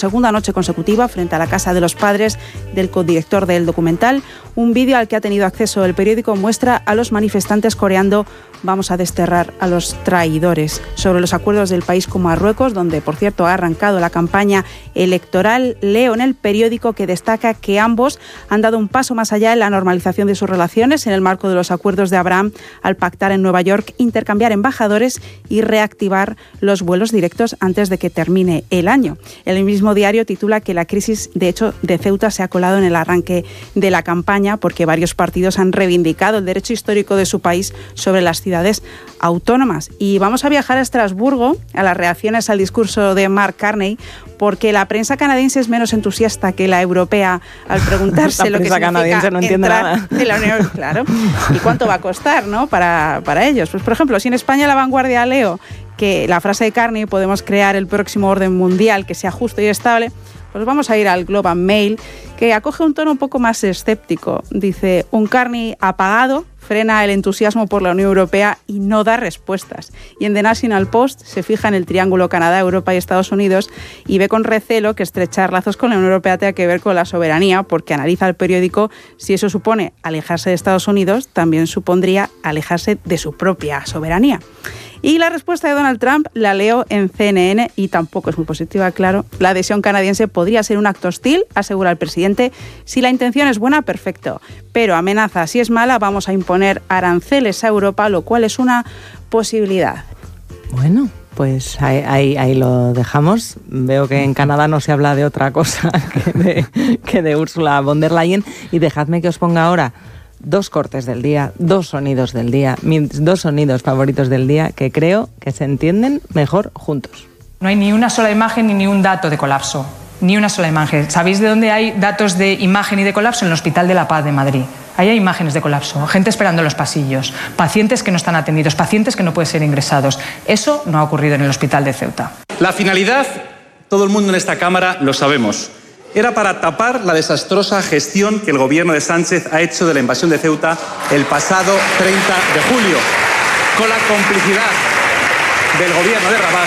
segunda noche consecutiva frente a la casa de los padres del codirector del documental. Un vídeo al que ha tenido acceso el periódico muestra a los manifestantes coreando "Vamos a desterrar a los traidores" sobre los acuerdos del país con Marruecos, donde, por cierto, ha arrancado la campaña electoral. Leo en el periódico que destaca que ambos han dado un paso más allá en la normalización de sus relaciones en el marco de los acuerdos de Abraham al pactar en Nueva York intercambiar embajadores y reactivar los vuelos directos antes de que termine el año. El mismo diario titula que la crisis, de hecho, de Ceuta se ha colado en el arranque de la campaña porque varios partidos han reivindicado el derecho histórico de su país sobre las ciudades autónomas. Y vamos a viajar a Estrasburgo, a las reacciones al discurso de Mark Carney, porque la prensa canadiense es menos entusiasta que la europea al preguntarse lo que significa canadiense no entiende nada de la Unión, claro, y cuánto va a costar, ¿no?, para ellos. Pues, por ejemplo, si en España La Vanguardia leo que la frase de Carney, podemos crear el próximo orden mundial que sea justo y estable, pues vamos a ir al Globe and Mail, que acoge un tono un poco más escéptico. Dice: un Carney apagado frena el entusiasmo por la Unión Europea y no da respuestas. Y en The National Post se fija en el triángulo Canadá, Europa y Estados Unidos y ve con recelo que estrechar lazos con la Unión Europea tenga que ver con la soberanía, porque analiza el periódico: si eso supone alejarse de Estados Unidos, también supondría alejarse de su propia soberanía. Y la respuesta de Donald Trump la leo en CNN y tampoco es muy positiva, claro. La adhesión canadiense podría ser un acto hostil, asegura el presidente. Si la intención es buena, perfecto. Pero amenaza, si es mala, vamos a imponer aranceles a Europa, lo cual es una posibilidad. Bueno, pues ahí lo dejamos. Veo que en Canadá no se habla de otra cosa que de Ursula von der Leyen. Y dejadme que os ponga ahora 2 cortes del día, 2 sonidos del día, mis 2 sonidos favoritos del día que creo que se entienden mejor juntos. No hay ni una sola imagen ni un dato de colapso, ni una sola imagen. ¿Sabéis de dónde hay datos de imagen y de colapso? En el Hospital de la Paz de Madrid. Ahí hay imágenes de colapso, gente esperando en los pasillos, pacientes que no están atendidos, pacientes que no pueden ser ingresados. Eso no ha ocurrido en el Hospital de Ceuta. La finalidad, todo el mundo en esta Cámara lo sabemos. Era para tapar la desastrosa gestión que el gobierno de Sánchez ha hecho de la invasión de Ceuta el pasado 30 de julio, con la complicidad del gobierno de Rabat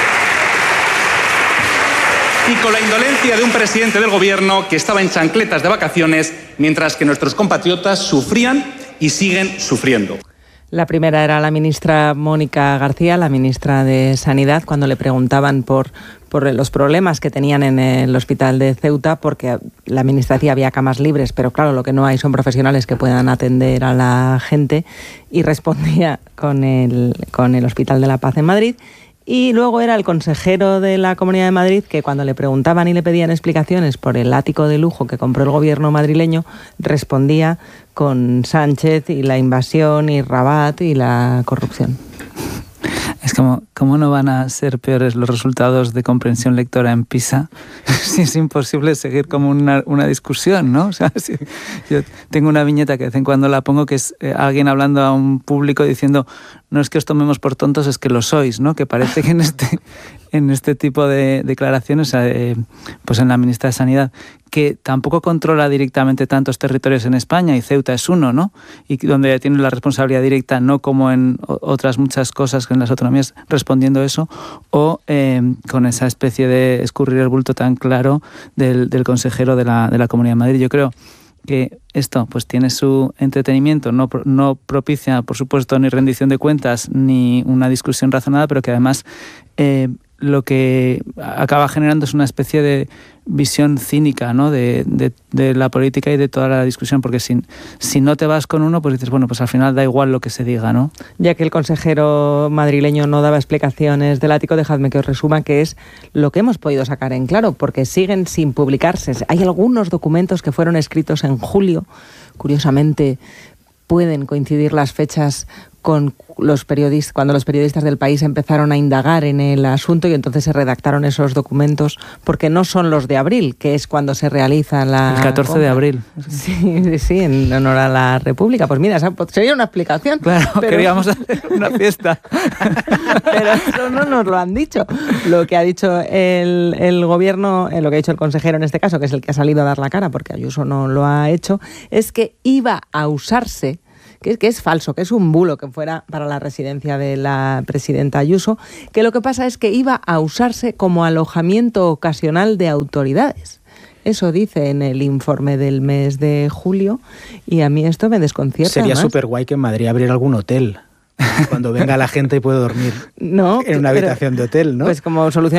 y con la indolencia de un presidente del gobierno que estaba en chancletas de vacaciones mientras que nuestros compatriotas sufrían y siguen sufriendo. La primera era la ministra Mónica García, la ministra de Sanidad, cuando le preguntaban por los problemas que tenían en el hospital de Ceuta, porque la ministra decía había camas libres, pero claro, lo que no hay son profesionales que puedan atender a la gente, y respondía con el Hospital de la Paz en Madrid. Y luego era el consejero de la Comunidad de Madrid que, cuando le preguntaban y le pedían explicaciones por el ático de lujo que compró el gobierno madrileño, respondía con Sánchez y la invasión y Rabat y la corrupción. Es como, ¿cómo no van a ser peores los resultados de comprensión lectora en PISA? Si es imposible seguir como una discusión, ¿no? O sea, si, yo tengo una viñeta que de vez en cuando la pongo, que es alguien hablando a un público diciendo: no es que os tomemos por tontos, es que lo sois, ¿no? Que parece que en este tipo de declaraciones, pues en la ministra de Sanidad, que tampoco controla directamente tantos territorios en España, y Ceuta es uno, ¿no? Y donde tiene la responsabilidad directa, no como en otras muchas cosas que en las autonomías, respondiendo eso, o con esa especie de escurrir el bulto tan claro del consejero de la Comunidad de Madrid. Yo creo que esto pues tiene su entretenimiento, no propicia, por supuesto, ni rendición de cuentas ni una discusión razonada, pero que además lo que acaba generando es una especie de visión cínica, ¿no?, de la política y de toda la discusión, porque si no te vas con uno, pues dices, bueno, pues al final da igual lo que se diga, ¿no? Ya que el consejero madrileño no daba explicaciones del ático, dejadme que os resuma que es lo que hemos podido sacar en claro, porque siguen sin publicarse. Hay algunos documentos que fueron escritos en julio, curiosamente pueden coincidir las fechas con los periodistas, cuando los periodistas del País empezaron a indagar en el asunto, y entonces se redactaron esos documentos, porque no son los de abril, que es cuando se realiza la... El 14 de abril. Sí, en honor a la República. Pues mira, sería una explicación. Claro, pero queríamos hacer una fiesta. Pero eso no nos lo han dicho. Lo que ha dicho el gobierno, lo que ha dicho el consejero en este caso, que es el que ha salido a dar la cara, porque Ayuso no lo ha hecho, es que iba a usarse, que es falso, que es un bulo que fuera para la residencia de la presidenta Ayuso, que lo que pasa es que iba a usarse como alojamiento ocasional de autoridades. Eso dice en el informe del mes de julio y a mí esto me desconcierta. Sería súper guay que en Madrid abriera algún hotel. Cuando venga la gente y puede dormir en una habitación de hotel, ¿no? Pues como solución